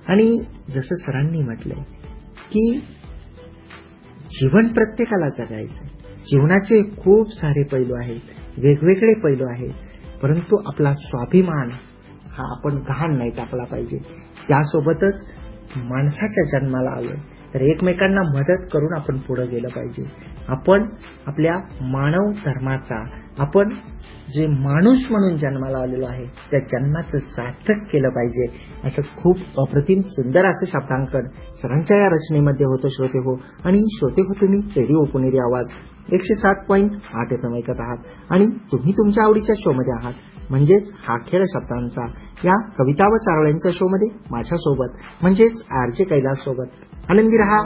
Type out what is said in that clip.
आणि जसं सरांनी म्हटलंय की जीवन प्रत्येकाला जगायचं, जीवनाचे खूप सारे पैलू आहेत, वेगवेगळे पैलू आहेत, परंतु आपला स्वाभिमान हा आपण घाण नाही टाकला पाहिजे. त्यासोबतच माणसाच्या जन्माला आलोय तर एकमेकांना मदत करून आपण पुढे गेलं पाहिजे. आपण आपल्या मानव धर्माचा, आपण जे माणूस म्हणून जन्माला आलेलो आहे त्या जन्माचं सार्थक केलं पाहिजे. असं खूप अप्रतिम सुंदर असं शब्दांकन सरांच्या या रचनेमध्ये होतं श्रोते हो. आणि श्रोते हो, तुम्ही रेडिओ पुणेरी आवाज 107.8 FM ऐकत आहात आणि तुम्ही तुमच्या आवडीच्या शो मध्ये आहात, म्हणजेच हा खेळ शब्दांचा या कविता व चारोळ्यांच्या शो मध्ये माझ्यासोबत म्हणजेच RJ कैलास सोबत. आनंदी रहा,